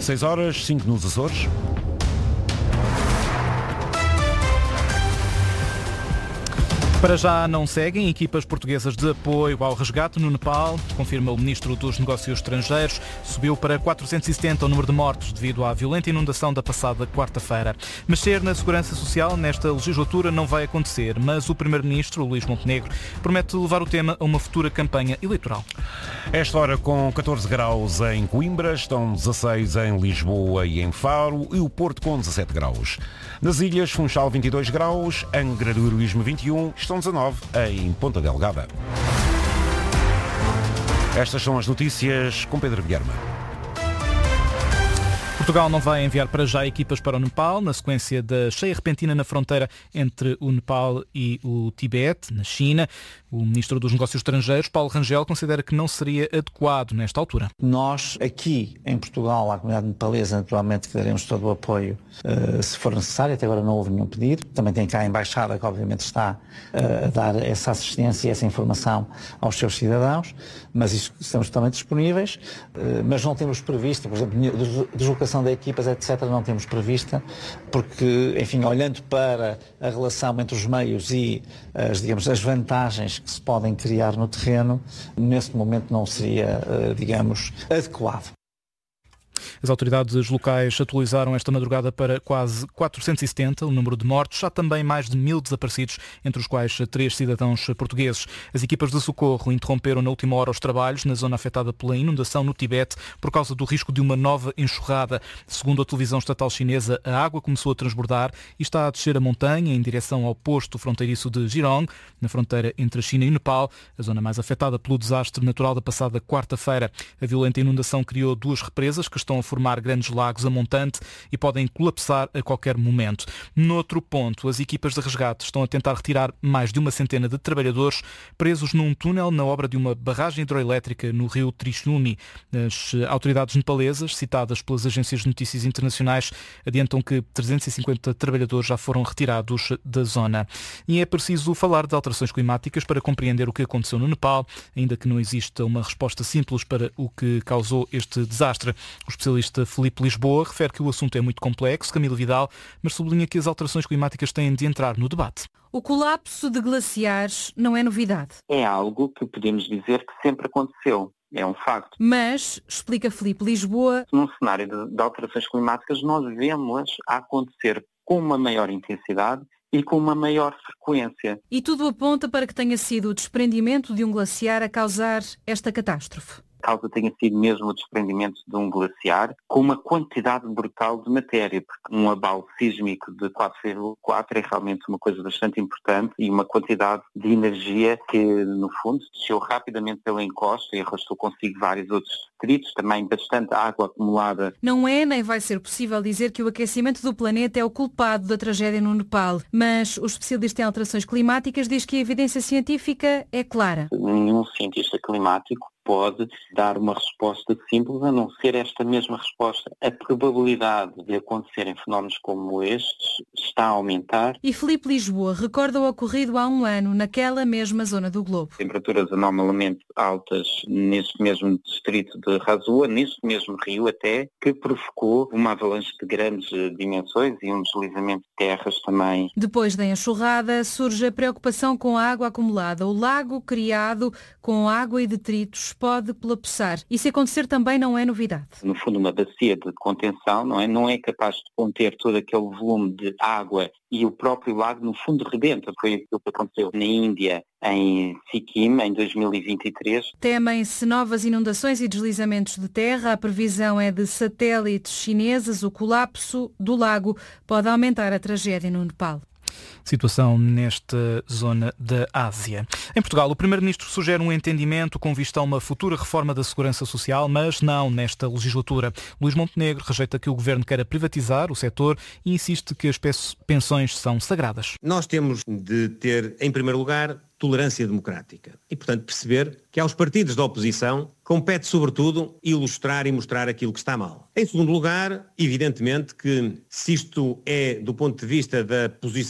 6 horas, 5 nos Açores. Para já não seguem equipas portuguesas de apoio ao resgate no Nepal, confirma o Ministro dos Negócios Estrangeiros. Subiu para 470 o número de mortos devido à violenta inundação da passada quarta-feira. Mexer na segurança social nesta legislatura não vai acontecer, mas o Primeiro-Ministro, Luís Montenegro, promete levar o tema a uma futura campanha eleitoral. Esta hora com 14 graus em Coimbra, estão 16 em Lisboa e em Faro e o Porto com 17 graus. Nas ilhas, Funchal 22 graus, Angra do Heroísmo 21, estão 19 em Ponta Delgada. Estas são as notícias com Pedro Guilherme. Portugal não vai enviar para já equipas para o Nepal, na sequência da cheia repentina na fronteira entre o Nepal e o Tibete, na China. O Ministro dos Negócios Estrangeiros, Paulo Rangel, considera que não seria adequado nesta altura. Nós, aqui em Portugal, à comunidade nepalesa, naturalmente que daremos todo o apoio se for necessário. Até agora não houve nenhum pedido. Também tem cá a Embaixada, que obviamente está a dar essa assistência e essa informação aos seus cidadãos, mas isso estamos totalmente disponíveis, mas não temos previsto, por exemplo, deslocação de equipas, etc., não temos prevista, porque, enfim, olhando para a relação entre os meios e, as vantagens que se podem criar no terreno, neste momento não seria, adequado. As autoridades locais atualizaram esta madrugada para quase 470 o número de mortos. Há também mais de 1000 desaparecidos, entre os quais 3 cidadãos portugueses. As equipas de socorro interromperam na última hora os trabalhos na zona afetada pela inundação no Tibete por causa do risco de uma nova enxurrada. Segundo a televisão estatal chinesa, a água começou a transbordar e está a descer a montanha em direção ao posto fronteiriço de Jirong, na fronteira entre a China e o Nepal, a zona mais afetada pelo desastre natural da passada quarta-feira. A violenta inundação criou 2 represas que estão a formar grandes lagos a montante e podem colapsar a qualquer momento. Noutro ponto, as equipas de resgate estão a tentar retirar mais de 100 de trabalhadores presos num túnel na obra de uma barragem hidroelétrica no rio Trishuli. As autoridades nepalesas, citadas pelas agências de notícias internacionais, adiantam que 350 trabalhadores já foram retirados da zona. E é preciso falar de alterações climáticas para compreender o que aconteceu no Nepal, ainda que não exista uma resposta simples para o que causou este desastre. O especialista Filipe Lisboa refere que o assunto é muito complexo, Camilo Vidal, mas sublinha que as alterações climáticas têm de entrar no debate. O colapso de glaciares não é novidade. É algo que podemos dizer que sempre aconteceu. É um facto. Mas, explica Filipe Lisboa, num cenário de alterações climáticas, nós vemos a acontecer com uma maior intensidade e com uma maior frequência. E tudo aponta para que tenha sido o desprendimento de um glaciar a causar esta catástrofe. A causa tenha sido mesmo o desprendimento de um glaciar com uma quantidade brutal de matéria, porque um abalo sísmico de 4,4 é realmente uma coisa bastante importante e uma quantidade de energia que, no fundo, desceu rapidamente pela encosta e arrastou consigo vários outros detritos, também bastante água acumulada. Não é nem vai ser possível dizer que o aquecimento do planeta é o culpado da tragédia no Nepal, mas o especialista em alterações climáticas diz que a evidência científica é clara. Nenhum cientista climático pode dar uma resposta simples a não ser esta mesma resposta. A probabilidade de acontecerem fenómenos como estes está a aumentar. E Filipe Lisboa recorda o ocorrido há um ano naquela mesma zona do globo. Temperaturas anormalmente altas neste mesmo distrito de Rasua, neste mesmo rio até, que provocou uma avalanche de grandes dimensões e um deslizamento de terras também. Depois da enxurrada surge a preocupação com a água acumulada. O lago criado com água e detritos pode colapsar. E se acontecer também não é novidade. No fundo, uma bacia de contenção não é capaz de conter todo aquele volume de água e o próprio lago, no fundo, rebenta. Foi aquilo que aconteceu na Índia, em Sikkim, em 2023. Temem-se novas inundações e deslizamentos de terra. A previsão é de satélites chineses. O colapso do lago pode aumentar a tragédia no Nepal. Situação nesta zona da Ásia. Em Portugal, o Primeiro-Ministro sugere um entendimento com vista a uma futura reforma da Segurança Social, mas não nesta legislatura. Luís Montenegro rejeita que o Governo queira privatizar o setor e insiste que as pensões são sagradas. Nós temos de ter, em primeiro lugar, tolerância democrática e, portanto, perceber que aos partidos da oposição compete, sobretudo, ilustrar e mostrar aquilo que está mal. Em segundo lugar, evidentemente que se isto é, do ponto de vista da posição